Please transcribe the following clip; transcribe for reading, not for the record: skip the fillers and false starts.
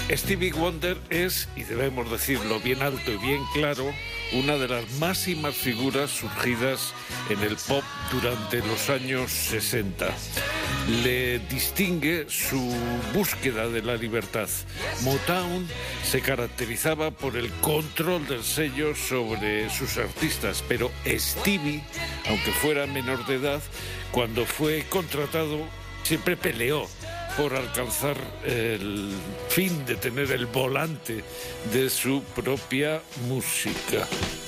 Stevie Wonder es, y debemos decirlo bien alto y bien claro, una de las máximas figuras surgidas en el pop durante los años 60. Le distingue su búsqueda de la libertad. Motown se caracterizaba por el control del sello sobre sus artistas, pero Stevie, aunque fuera menor de edad, cuando fue contratado, siempre peleó por alcanzar el fin de tener el volante de su propia música.